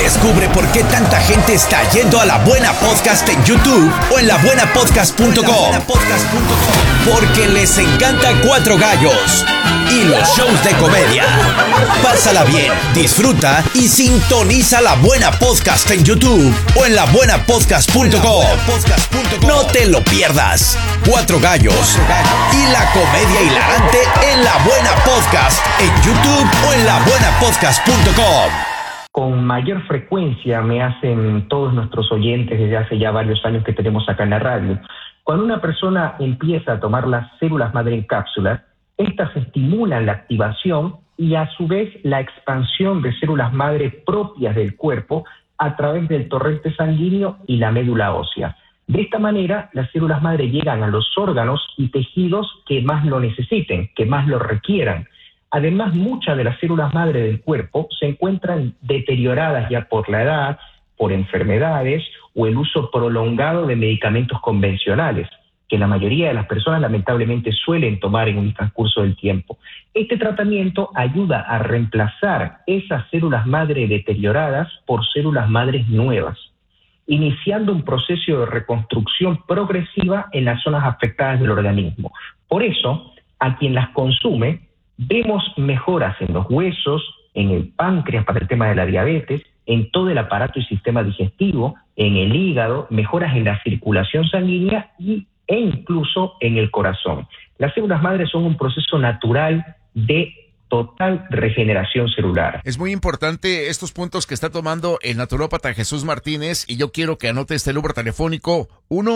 Descubre por qué tanta gente está yendo a La Buena Podcast en YouTube o en labuenapodcast.com. Porque les encanta Cuatro Gallos y los shows de comedia. Pásala bien, disfruta y sintoniza La Buena Podcast en YouTube o en labuenapodcast.com. No te lo pierdas. Cuatro Gallos y la comedia hilarante en La Buena Podcast en YouTube o en labuenapodcast.com. Con mayor frecuencia me hacen todos nuestros oyentes desde hace ya varios años que tenemos acá en la radio. Cuando una persona empieza a tomar las células madre en cápsulas, estas estimulan la activación y a su vez la expansión de células madre propias del cuerpo a través del torrente sanguíneo y la médula ósea. De esta manera, las células madre llegan a los órganos y tejidos que más lo necesiten, que más lo requieran. Además, muchas de las células madre del cuerpo se encuentran deterioradas ya por la edad, por enfermedades o el uso prolongado de medicamentos convencionales, que la mayoría de las personas lamentablemente suelen tomar en un transcurso del tiempo. Este tratamiento ayuda a reemplazar esas células madre deterioradas por células madres nuevas, iniciando un proceso de reconstrucción progresiva en las zonas afectadas del organismo. Por eso, a quien las consume, vemos mejoras en los huesos, en el páncreas para el tema de la diabetes, en todo el aparato y sistema digestivo, en el hígado, mejoras en la circulación sanguínea e incluso en el corazón. Las células madres son un proceso natural de total regeneración celular. Es muy importante estos puntos que está tomando el naturópata Jesús Martínez, y yo quiero que anote este número telefónico: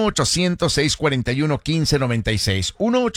1-800-641-1596.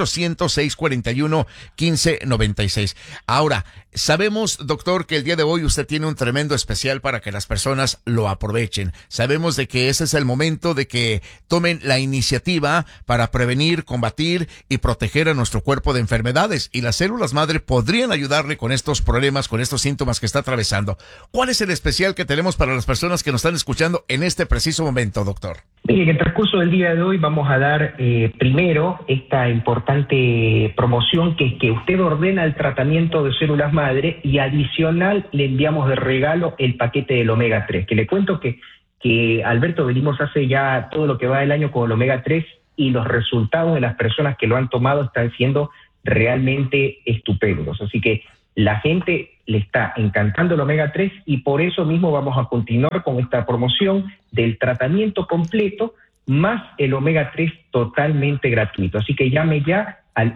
1-800-641-1596. Ahora, sabemos, doctor, que el día de hoy usted tiene un tremendo especial para que las personas lo aprovechen. Sabemos de que ese es el momento de que tomen la iniciativa para prevenir, combatir y proteger a nuestro cuerpo de enfermedades, y las células madre podrían ayudarle con estos problemas, con estos síntomas que está atravesando. ¿Cuál es el especial que tenemos para las personas que nos están escuchando en este preciso momento, doctor? En el transcurso del día de hoy vamos a dar primero esta importante promoción, que es que usted ordena el tratamiento de células madre y adicional le enviamos de regalo el paquete del omega 3, que le cuento que Alberto, venimos hace ya todo lo que va del año con el omega 3 y los resultados de las personas que lo han tomado están siendo realmente estupendos. Así que la gente le está encantando el omega 3 y por eso mismo vamos a continuar con esta promoción del tratamiento completo más el omega 3 totalmente gratuito. Así que llame ya al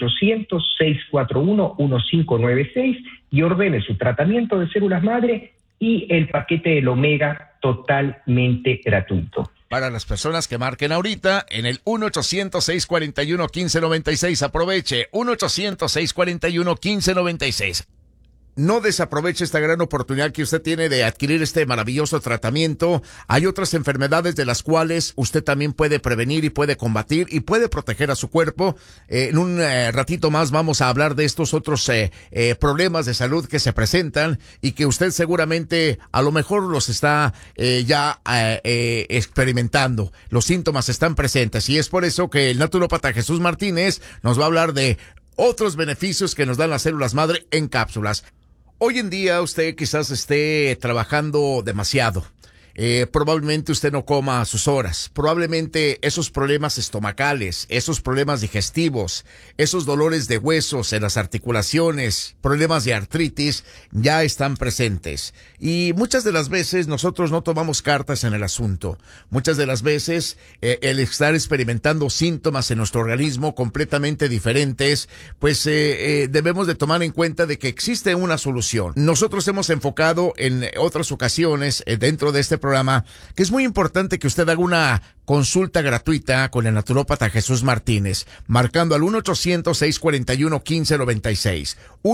1-800-641-1596 y ordene su tratamiento de células madre y el paquete del omega totalmente gratuito. Para las personas que marquen ahorita en el 1-800-641-1596, aproveche 1-800-641-1596. No desaproveche esta gran oportunidad que usted tiene de adquirir este maravilloso tratamiento. Hay otras enfermedades de las cuales usted también puede prevenir y puede combatir y puede proteger a su cuerpo. En un ratito más vamos a hablar de estos otros problemas de salud que se presentan y que usted seguramente a lo mejor los está experimentando. Los síntomas están presentes y es por eso que el naturópata Jesús Martínez nos va a hablar de otros beneficios que nos dan las células madre en cápsulas. Hoy en día usted quizás esté trabajando demasiado. Probablemente usted no coma a sus horas. Probablemente esos problemas estomacales, esos problemas digestivos, esos dolores de huesos en las articulaciones, problemas de artritis ya están presentes. Y muchas de las veces nosotros no tomamos cartas en el asunto. Muchas de las veces el estar experimentando síntomas en nuestro organismo completamente diferentes, pues debemos de tomar en cuenta de que existe una solución. Nosotros hemos enfocado en otras ocasiones dentro de este programa que es muy importante que usted haga una consulta gratuita con el naturópata Jesús Martínez, marcando al 1-800-641-1596.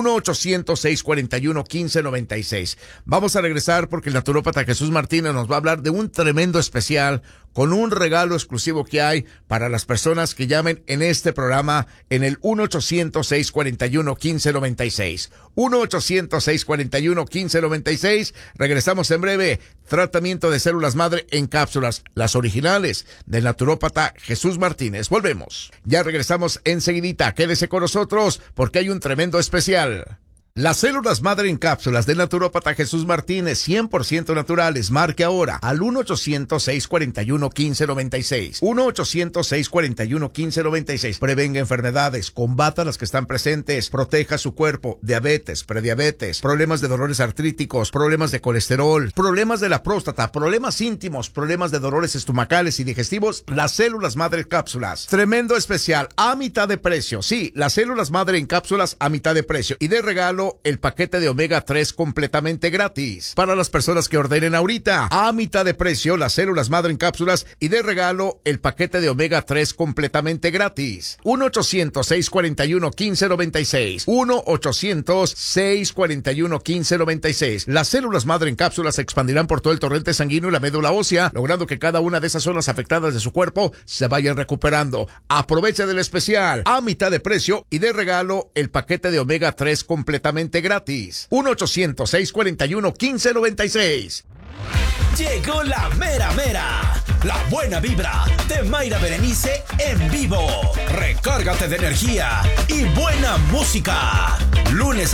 1-800-641-1596. Vamos a regresar porque el naturópata Jesús Martínez nos va a hablar de un tremendo especial con un regalo exclusivo que hay para las personas que llamen en este programa en el 1-800-641-1596. 1-800-641-1596. Regresamos en breve. Tratamiento de células madre en cápsulas, las originales del naturópata Jesús Martínez. Volvemos. Ya regresamos enseguidita. Quédese con nosotros porque hay un tremendo especial. Las células madre en cápsulas del naturópata Jesús Martínez, 100% naturales. Marque ahora al 1-800-641-1596. 1-800-641-1596. Prevenga enfermedades, combata las que están presentes, proteja su cuerpo, diabetes, prediabetes, problemas de dolores artríticos, problemas de colesterol, problemas de la próstata, problemas íntimos, problemas de dolores estomacales y digestivos. Las células madre en cápsulas. Tremendo especial, a mitad de precio. Sí, las células madre en cápsulas a mitad de precio. Y de regalo, el paquete de omega 3 completamente gratis. Para las personas que ordenen ahorita, a mitad de precio, las células madre en cápsulas y de regalo, el paquete de omega 3 completamente gratis. 1-800-641-1596. 1-800-641-1596. Las células madre en cápsulas se expandirán por todo el torrente sanguíneo y la médula ósea, logrando que cada una de esas zonas afectadas de su cuerpo se vayan recuperando. Aprovecha del especial, a mitad de precio y de regalo, el paquete de omega 3 completamente gratis. 1-800-641-1596. Llegó la mera mera, la buena vibra de Mayra Berenice en vivo. Recárgate de energía y buena música. Lunes